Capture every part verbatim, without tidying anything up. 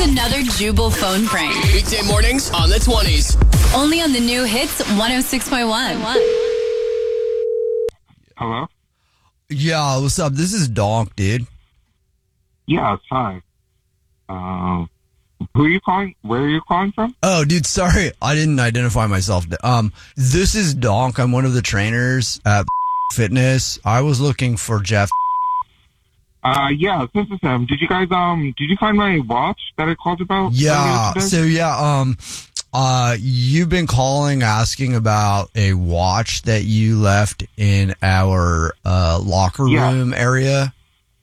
another Jubal phone prank. Weekday mornings on the twenties. Only on the new hits one oh six point one. Hello? Yeah, what's up? This is Donk, dude. Yes, hi. Um, who are you calling? Where are you calling from? Oh, dude, sorry. I didn't identify myself. Um, this is Donk. I'm one of the trainers at Fitness. I was looking for Jeff. Uh, yeah, this is him. Did you guys, um, did you find my watch that I called about? Yeah, earlier today? so yeah, um, uh, you've been calling asking about a watch that you left in our, uh, locker Yeah. room area.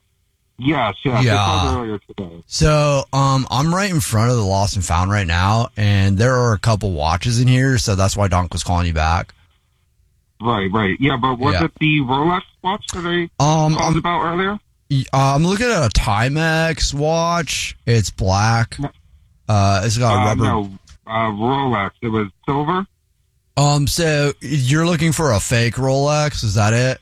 Yes, yes. Yeah. I called earlier today. So, um, I'm right in front of the Lost and Found right now, and there are a couple watches in here, so that's why Donk was calling you back. Right, right. Yeah, but was Yeah. it the Rolex watch that I Um, called I'm, about earlier? uh, I'm looking at a Timex watch. It's black. Uh, it's got a Uh, rubber. no, uh, Rolex. It was silver? Um, so you're looking for a fake Rolex? Is that it?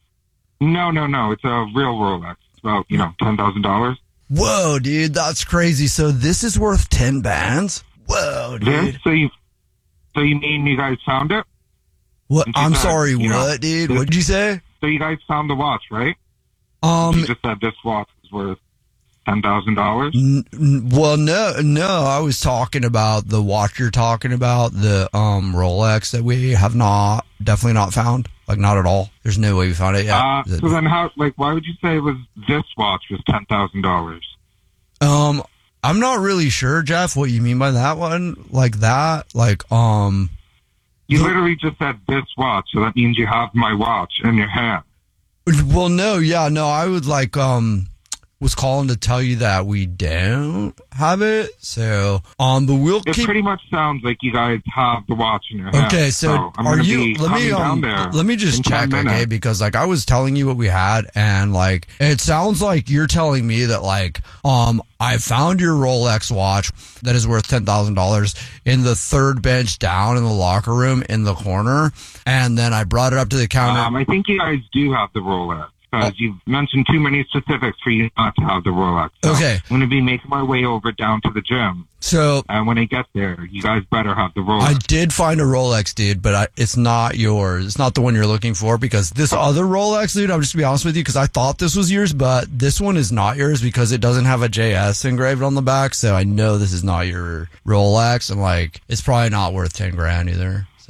No, no, no. It's a real Rolex. It's about, you know, ten thousand dollars. Whoa, dude, that's crazy. So this is worth ten bands? Whoa, This? dude. So you, so you mean you guys found it? What? And she I'm said, sorry, you know, what, dude? this- What did you say? So you guys found the watch, right? Um, You just said this watch is worth ten thousand dollars. n- n- well, no, no, I was talking about the watch you're talking about, the um Rolex that we have not, definitely not found. Like, not at all. There's no way we found it yet. Uh, Is it- so then how, like, why would you say it was this watch was ten thousand dollars? Um, I'm not really sure, Jeff, what you mean by that one. Like that, like, um, You literally just said this watch, so that means you have my watch in your hand. well, no, yeah, no, I would like, um, was calling to tell you that we don't have it. So, um, but we'll It keep. pretty much sounds like you guys have the watch in your hand. Okay, so, I'm are gonna you? be Let me coming um, down there let me just in ten check, okay? minutes. Because like I was telling you what we had, and like it sounds like you're telling me that like um I found your Rolex watch that is worth ten thousand dollars in the third bench down in the locker room in the corner, and then I brought it up to the counter. Um, I think you guys do have the Rolex because you've mentioned too many specifics for you not to have the Rolex. So Okay. I'm going to be making my way over down to the gym, so and when I get there, you guys better have the Rolex. I did find a Rolex, dude, but I, it's not yours. It's not the one you're looking for because this other Rolex, dude, I'm just to be honest with you, because I thought this was yours, but this one is not yours because it doesn't have a J S engraved on the back. So I know this is not your Rolex, and like it's probably not worth ten grand either. So,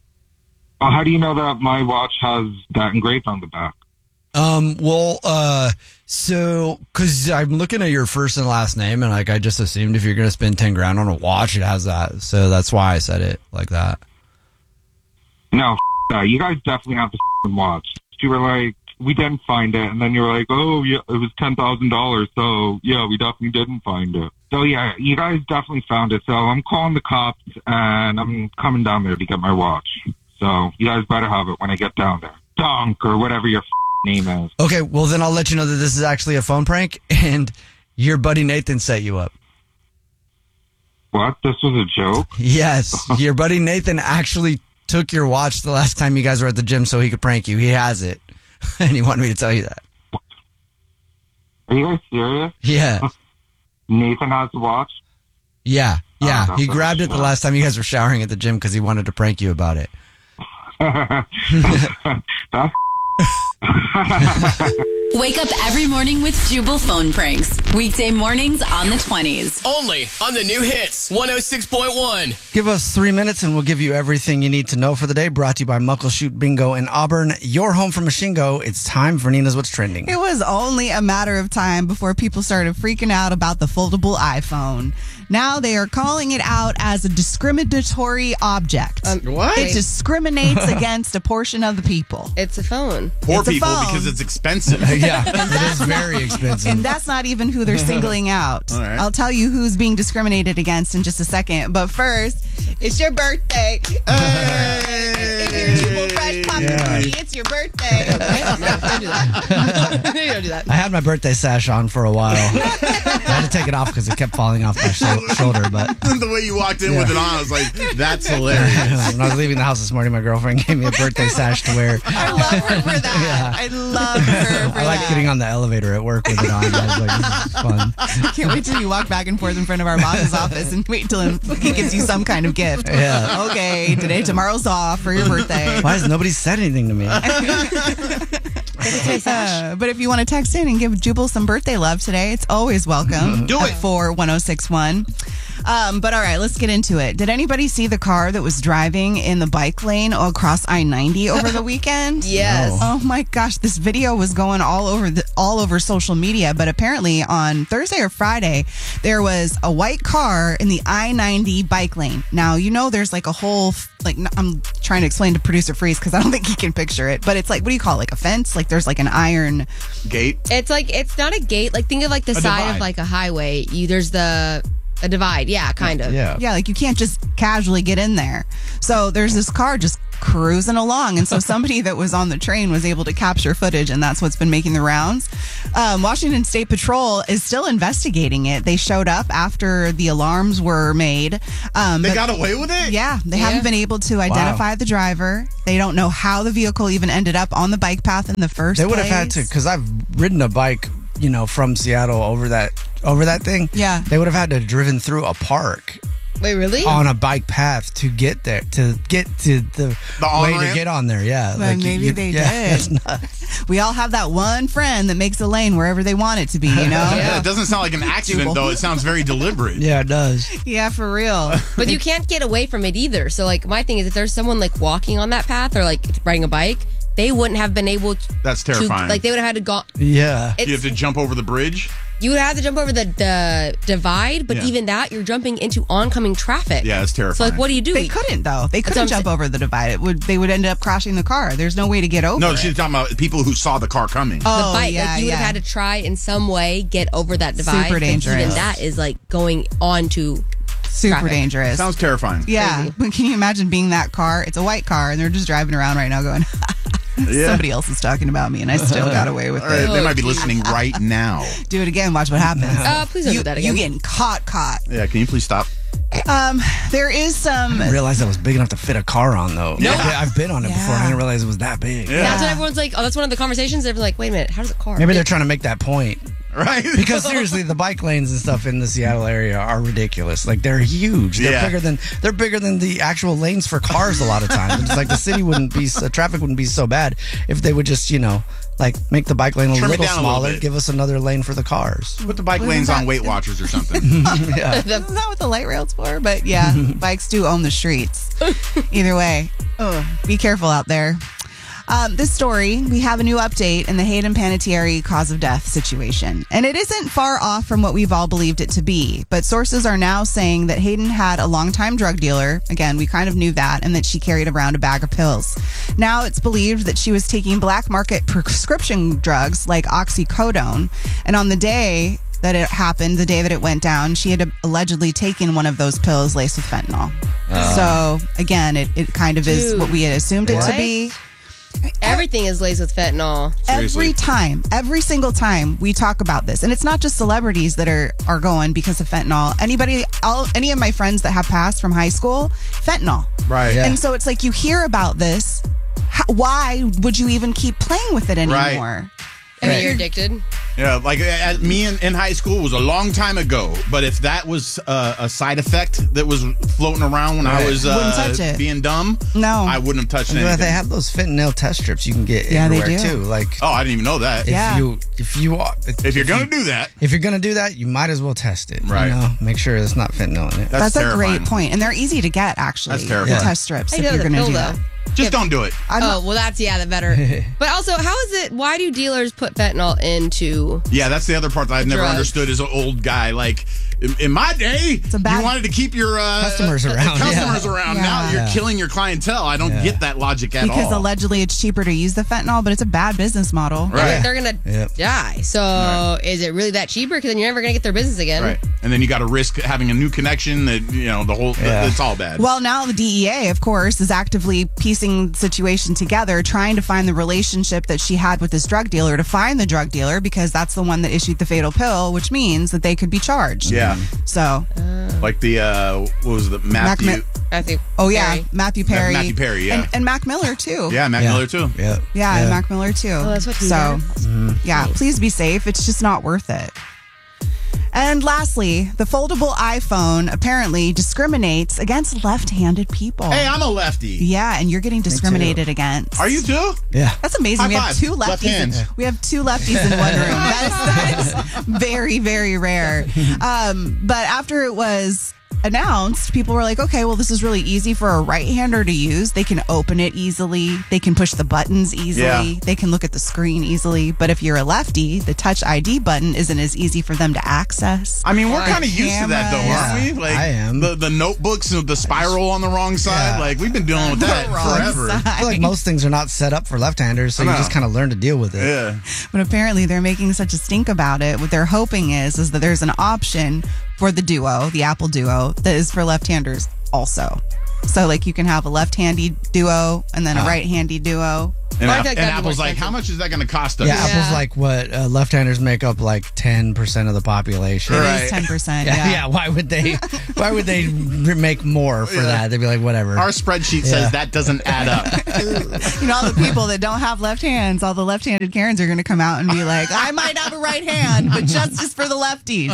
Well, how do you know that my watch has that engraved on the back? um, well, uh, so because I'm looking at your first and last name, and like I just assumed if you're gonna spend ten grand on a watch, it has that. So that's why I said it like that. No, f- that. You guys definitely have the f***ing watch. You were like, we didn't find it, and then you were like, oh, yeah, it was ten thousand dollars, so yeah, we definitely didn't find it. So yeah, you guys definitely found it, so I'm calling the cops, and I'm coming down there to get my watch. So you guys better have it when I get down there. Donk, or whatever your f- name is. Okay, well then I'll let you know that this is actually a phone prank, and your buddy Nathan set you up. What? This was a joke? Yes, your buddy Nathan actually took your watch the last time you guys were at the gym so he could prank you. He has it, and he wanted me to tell you that. Are you guys serious? Yeah, Nathan has the watch? yeah, yeah. Oh, He that's grabbed it the awesome. last time you guys were showering at the gym because he wanted to prank you about it. That's Wake up every morning with Jubal phone pranks. Weekday mornings on the twenties. Only on the new hits one oh six point one. Give us three minutes and we'll give you everything you need to know for the day. Brought to you by Muckleshoot Bingo in Auburn. Your home for Machingo. It's time for Nina's What's Trending. It was only a matter of time before people started freaking out about the foldable iPhone. Now they are calling it out as a discriminatory object. Um, what? It discriminates against a portion of the people. It's a phone. Poor It's a people phone. because it's expensive. Yeah, it is very expensive. And that's not even who they're singling out. All right. I'll tell you who's being discriminated against in just a second. But first, It's your birthday. Hey. If you're Jubal Fresh Pop Yeah. Party, it's your birthday. No, don't do that. You don't do that. I had my birthday sash on for a while. I had to take it off because it kept falling off my shou- shoulder. But The way you walked in with it on, I was like, that's hilarious. when I was leaving the house this morning, my girlfriend gave me a birthday sash to wear. I love her for that. I love her for I like that. getting on the elevator at work with it on. I was like, this is fun. I can't wait till you walk back and forth in front of our boss's office and wait till he gives you some kind of gift. Yeah. Okay, today, tomorrow's off for your birthday. Why has nobody said anything to me? Uh, but if you want to text in and give Jubal some birthday love today, it's always welcome. Do it. For one oh six one. Um, but all right, let's get into it. Did anybody see the car that was driving in the bike lane across I ninety over the weekend? Yes. Oh my gosh, this video was going all over the all over social media, but apparently on Thursday or Friday, there was a white car in the I ninety bike lane. Now, you know there's like a whole like I'm trying to explain to producer Freeze because I don't think he can picture it, but it's like, what do you call it? Like a fence? Like there's like an iron Gate. It's like it's not a gate. Like think of like the A side divide. of like a highway. You there's the a divide. Yeah, kind of. Yeah. Yeah, like you can't just casually get in there. So there's this car just cruising along. And so somebody that was on the train was able to capture footage, and that's what's been making the rounds. Um, Washington State Patrol is still investigating it. They showed up after the alarms were made. Um, They but- got away with it? Yeah, they Yeah. haven't been able to identify the driver. They don't know how the vehicle even ended up on the bike path in the first They would place. have had to, because I've ridden a bike, you know, from Seattle over that over that thing. Yeah. They would have had to have driven through a park Wait, really? on a bike path to get there, to get to the, The way to on-ramp? get on there. Yeah. Well, you- maybe you- they yeah, did. That's nuts. We all have that one friend that makes a lane wherever they want it to be, you know? Yeah, it doesn't sound like an accident, Jubal. though. It sounds very deliberate. Yeah, it does. Yeah, for real. But you can't get away from it either. So like my thing is, if there's someone like walking on that path or like riding a bike, they wouldn't have been able to. That's terrifying. Like they would have had to go. Yeah. It's, You have to jump over the bridge? you would have to jump over the, the divide, but Yeah. even that, you're jumping into oncoming traffic. Yeah, it's So terrifying. like, what do you do? They couldn't though. They what couldn't I'm jump saying. over the divide. It would. They would end up crashing the car. There's no way to get over. No, it. she's talking about people who saw the car coming. the Oh, bike, yeah, like you would yeah. have had to try in some way get over that divide. Super but dangerous. Even that is like going on to. Super traffic. dangerous. Sounds terrifying. yeah, crazy. but can you imagine being that car? It's a white car, and they're just driving around right now, going, Yeah. "Somebody else is talking about me, and I still got away with All right, it." they might be listening right now. Do it again. Watch what happens. Uh, please don't you, do that You again. getting caught? Caught. Yeah, can you please stop? Um, there is some. I didn't realize that was big enough to fit a car on, though. Yeah. I've, I've been on it before, and I Yeah. didn't realize it was that big. Yeah. That's what everyone's like. Oh, that's one of the conversations. They're like, wait a minute, how does a car? Maybe they're trying to make that point. Right? Because seriously, the bike lanes and stuff in the Seattle area are ridiculous. Like they're huge. They're Yeah. bigger than they're bigger than the actual lanes for cars. A lot of times, it's like the city wouldn't be the traffic wouldn't be so bad if they would just you know like make the bike lane a Trim it little down a little smaller, bit. give us another lane for the cars. Put the bike lanes on Weight Watchers or something. Yeah. Isn't that what the light rail's for? But yeah, bikes do own the streets. Either way, ugh, be careful out there. Um, this story, we have a new update in the Hayden Panettiere cause of death situation. And it isn't far off from what we've all believed it to be. But sources are now saying that Hayden had a longtime drug dealer. Again, we kind of knew that. And that she carried around a bag of pills. Now it's believed that she was taking black market prescription drugs like oxycodone. And on the day that it happened, the day that it went down, she had allegedly taken one of those pills laced with fentanyl. So again, it, it kind of is Dude. what we had assumed it to What? be. Everything is laced with fentanyl. Seriously. Every time, every single time we talk about this, and it's not just celebrities that are are going because of fentanyl. Anybody, all any of my friends that have passed from high school, fentanyl. Right. Yeah. And so it's like you hear about this. How, why would you even keep playing with it Right. anymore? I mean, Right. you're addicted. Yeah, like uh, me in, in high school was a long time ago. But if that was uh, a side effect that was floating around when I Right. was uh, Wouldn't touch it. being dumb, No. I wouldn't have touched But anything. they have those fentanyl test strips you can get Yeah, they everywhere do. too. Like oh, I didn't even know that. if Yeah. you if you are if, If you're you- gonna do that, if you're gonna do that, you might as well test it. Right. You know, make sure it's not fentanyl in it. that's, That's a terrifying. great point, and they're easy to get actually. That's terrifying. The test strips I if know you're the going to pill do though. that. Just don't do it. I'm Oh, well, that's, yeah, the better. But also, how is it, why do dealers put fentanyl into. Yeah, that's the other part that I've never Drugs. understood as an old guy. Like, in, in my day, a bad- you wanted to keep your uh, Customers around, Customers yeah. around. Yeah. Now you're Yeah. killing your clientele. I don't Yeah. get that logic at because all. allegedly it's cheaper to use the fentanyl, but it's a bad business model. Right. They're going to Yep. die. So is it really that cheaper? Because then you're never going to get their business again. Right. And then you got to risk having a new connection that, you know, the whole, Yeah. it's all bad. Well, now the D E A, of course, is actively piecing the situation together, trying to find the relationship that she had with this drug dealer to find the drug dealer because that's the one that issued the fatal pill, which means that they could be charged. yeah. So, Like the, uh, what was the, Matthew? Mac- Matthew. oh yeah, Perry. Matthew Perry. Matthew Perry, yeah. And, and Mac Miller, too. yeah, Mac Yeah. Miller, too. Yeah. Yeah, and Mac Miller, too. Oh, that's what he So, did? yeah, please be safe. It's just not worth it. And lastly, the foldable iPhone apparently discriminates against left-handed people. Hey, I'm a lefty. Yeah, and you're getting discriminated against. Are you too? Yeah. That's amazing. High we have five. two Left lefties. In, hands. we have two lefties in one room. That is, that is very, very rare. Um, but after it was announced, people were like, okay, well, this is really easy for a right-hander to use. They can open it easily. They can push the buttons easily. Yeah. They can look at the screen easily. But if you're a lefty, the Touch I D button isn't as easy for them to access. I mean, we're kind of used to that, though, Cameras. aren't we? Like, I am. The, the notebooks, the spiral on the wrong side. Yeah. Like, we've been dealing with that Wrong forever. side. I feel like most things are not set up for left-handers, so I you know. just kind of learn to deal with it. Yeah. But apparently they're making such a stink about it. What they're hoping is is that there's an option for the Duo, the Apple Duo, that is for left-handers also. So like you can have a left-handy Duo and then a right-handy Duo. And, Well, I App- feel like and that'd be Apple's more like, how much is that going to cost us? Yeah, Yeah. Apple's like what uh, left-handers make up like ten percent of the population. It Right. is ten percent. Yeah, Yeah. yeah. Why would they? Why would they re- make more for Yeah. that? They'd be like, whatever. Our spreadsheet says Yeah. that doesn't add up. You know, all the people that don't have left hands, all the left-handed Karens are going to come out and be like, I might have a right hand, but justice for the lefties.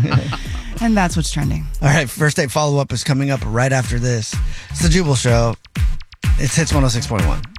And that's what's trending. All right, first date follow up is coming up right after this. It's the Jubal Show. It's Hits one oh six point one.